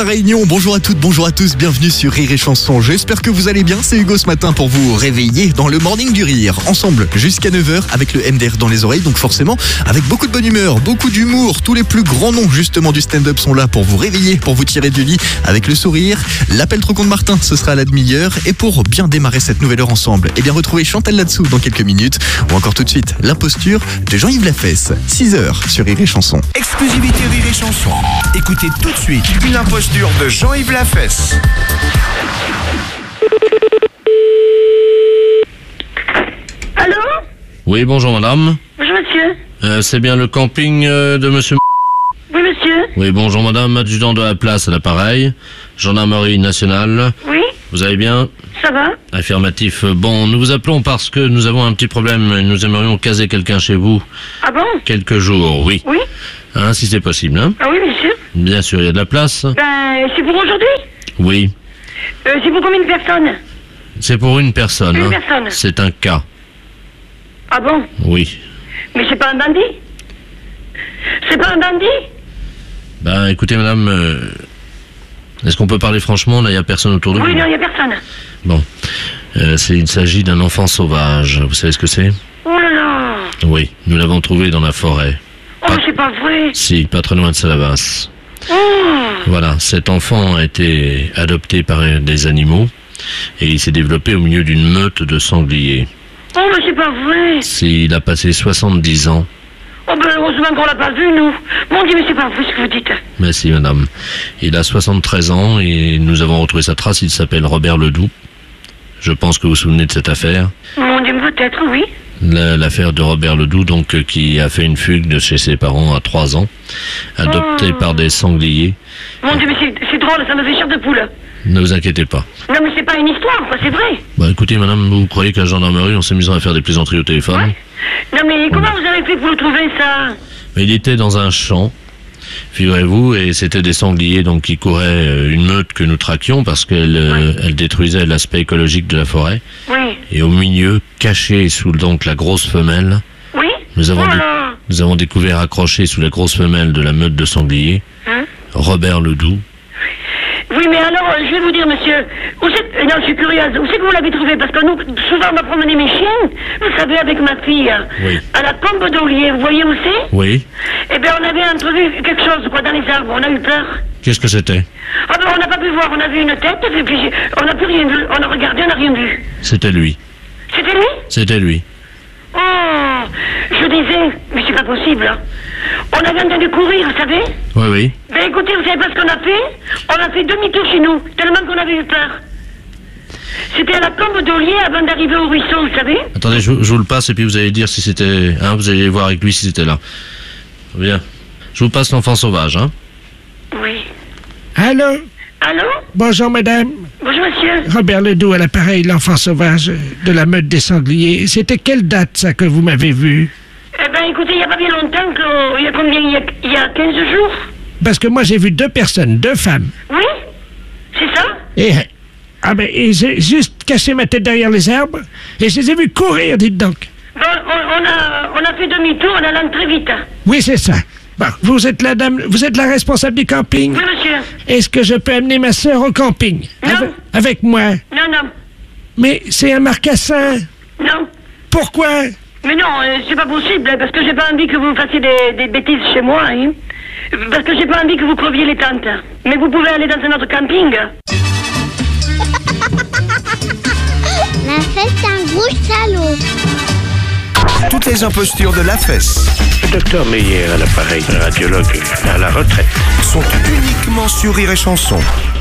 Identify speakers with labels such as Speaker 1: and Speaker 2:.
Speaker 1: Réunion, bonjour à toutes, bonjour à tous, bienvenue sur Rire et Chanson. J'espère que vous allez bien, c'est Hugo ce matin pour vous réveiller dans le Morning du Rire. Ensemble jusqu'à 9h avec le MDR dans les oreilles, donc forcément avec beaucoup de bonne humeur, beaucoup d'humour. Tous les plus grands noms justement du stand-up sont là pour vous réveiller, pour vous tirer du lit avec le sourire. L'appel trop con de Martin, ce sera à la demi-heure. Et pour bien démarrer cette nouvelle heure ensemble, eh bien retrouvez Chantal là-dessous dans quelques minutes. Ou encore tout de suite, l'imposture de Jean-Yves Lafesse. 6h sur Rire et Chanson.
Speaker 2: Exclusivité Rire et Chanson. Écoutez tout de suite une imposture de Jean-Yves Lafesse.
Speaker 3: Allô?
Speaker 4: Oui, bonjour madame.
Speaker 3: Bonjour monsieur.
Speaker 4: C'est bien le camping de monsieur...
Speaker 3: Oui monsieur.
Speaker 4: Oui, bonjour madame, adjudant de la place à l'appareil, gendarmerie nationale.
Speaker 3: Oui,
Speaker 4: Vous allez bien?
Speaker 3: ça va?
Speaker 4: Affirmatif. Bon, nous vous appelons parce que nous avons un petit problème. Nous aimerions caser quelqu'un chez vous.
Speaker 3: Ah bon?
Speaker 4: Quelques jours, oui.
Speaker 3: Oui.
Speaker 4: Hein, si c'est possible, hein?
Speaker 3: Ah oui monsieur.
Speaker 4: Bien sûr, il y a de la place?
Speaker 3: Ben, c'est pour aujourd'hui?
Speaker 4: Oui.
Speaker 3: C'est pour combien de personnes?
Speaker 4: C'est pour une personne.
Speaker 3: Une
Speaker 4: hein.
Speaker 3: personne.
Speaker 4: C'est un cas.
Speaker 3: Ah bon?
Speaker 4: Oui.
Speaker 3: Mais c'est pas un dandy? C'est pas un dandy?
Speaker 4: Ben, écoutez madame, est-ce qu'on peut parler franchement? Là, il n'y a personne autour de vous.
Speaker 3: Oui, non, y a personne.
Speaker 4: Bon. Il s'agit d'un enfant sauvage. Vous savez ce que c'est?
Speaker 3: Oh là là.
Speaker 4: Oui, nous l'avons trouvé dans la forêt.
Speaker 3: Oh, mais c'est pas vrai.
Speaker 4: Si, pas très loin de Salavas.
Speaker 3: Oh.
Speaker 4: Voilà, cet enfant a été adopté par des animaux et il s'est développé au milieu d'une meute de sangliers.
Speaker 3: Oh, mais c'est pas vrai.
Speaker 4: Il a passé 70 ans.
Speaker 3: Oh, ben, heureusement qu'on l'a pas vu, nous. Mon Dieu, mais c'est pas vrai ce que vous dites.
Speaker 4: Merci madame. Il a 73 ans et nous avons retrouvé sa trace, il s'appelle Robert Ledoux. Je pense que vous vous souvenez de cette affaire.
Speaker 3: Mon Dieu, peut-être, oui.
Speaker 4: L'affaire de Robert Ledoux, donc, qui a fait une fugue de chez ses parents à 3 ans, adopté par des sangliers.
Speaker 3: Mon Dieu, mais c'est drôle, ça me fait chair de poule.
Speaker 4: Ne vous inquiétez pas.
Speaker 3: Non, mais c'est pas une histoire, quoi, c'est vrai.
Speaker 4: Bah écoutez madame, vous croyez qu'à la gendarmerie on s'amusera à faire des plaisanteries au téléphone?
Speaker 3: Ouais. Non, mais comment vous avez fait pour le trouver, ça?
Speaker 4: Mais il était dans un champ, figurez-vous, et c'était des sangliers donc qui couraient une meute que nous traquions parce qu'elle elle détruisait l'aspect écologique de la forêt.
Speaker 3: Oui.
Speaker 4: Et au milieu, caché sous donc la grosse femelle,
Speaker 3: Oui?
Speaker 4: nous avons,
Speaker 3: Oh là.
Speaker 4: nous avons découvert accroché sous la grosse femelle de la meute de sangliers,
Speaker 3: Hein?
Speaker 4: Robert Ledoux.
Speaker 3: Oui, mais alors, je vais vous dire, monsieur, où c'est... Non, je suis curieuse. Où c'est que vous l'avez trouvé? Parce que nous, souvent, on va promener mes chiens, vous savez, avec ma fille,
Speaker 4: Oui.
Speaker 3: à la Combe d'Olier. Vous voyez où c'est?
Speaker 4: Oui.
Speaker 3: Eh bien, on avait entrevu quelque chose, quoi, dans les arbres. On a eu peur.
Speaker 4: Qu'est-ce que c'était?
Speaker 3: Ah ben, on n'a pas pu voir. On a vu une tête, et puis on n'a plus rien vu. On a regardé, on n'a rien vu.
Speaker 4: C'était lui.
Speaker 3: C'était lui?
Speaker 4: C'était lui.
Speaker 3: Oh, je disais, mais c'est pas possible, hein. On avait entendu courir, vous savez?
Speaker 4: Oui, oui.
Speaker 3: Ben écoutez, vous savez pas ce qu'on a fait? On a fait demi-tour chez nous, tellement qu'on avait eu peur. C'était à la Combe d'Olier avant d'arriver au ruisseau, vous savez?
Speaker 4: Attendez, je vous le passe et puis vous allez dire si c'était... Hein, vous allez voir avec lui si c'était là. Bien. Je vous passe l'enfant sauvage, hein.
Speaker 3: Oui.
Speaker 5: Allô?
Speaker 3: Allô?
Speaker 5: Bonjour, madame.
Speaker 3: Bonjour, monsieur.
Speaker 5: Robert Ledoux à l'appareil, l'enfant sauvage de la meute des sangliers. C'était quelle date, ça, que vous m'avez vu?
Speaker 3: Eh ben écoutez, il n'y a pas bien longtemps il y a combien? Il y a 15 jours?
Speaker 5: Parce que moi, j'ai vu 2 personnes, 2 femmes.
Speaker 3: Oui? C'est ça?
Speaker 5: Et j'ai juste caché ma tête derrière les arbres, et je les ai vus courir, dites donc.
Speaker 3: Bon, on a fait demi-tour, on allant très vite.
Speaker 5: Oui, c'est ça. Bon, vous êtes la dame, vous êtes la responsable du camping.
Speaker 3: Oui, monsieur.
Speaker 5: Est-ce que je peux amener ma sœur au camping?
Speaker 3: Non.
Speaker 5: Avec moi?
Speaker 3: Non, non.
Speaker 5: Mais c'est un marcassin.
Speaker 3: Non.
Speaker 5: Pourquoi?
Speaker 3: Mais non, c'est pas possible, hein, parce que j'ai pas envie que vous fassiez des bêtises chez moi, hein. Parce que j'ai pas envie que vous creviez les tentes. Mais vous pouvez aller dans un autre camping.
Speaker 6: Lafesse, c'est un gros salaud.
Speaker 2: Toutes les impostures de Lafesse
Speaker 7: Docteur Meyer à l'appareil, radiologue à la retraite.
Speaker 2: sont uniquement sur Rire et Chanson.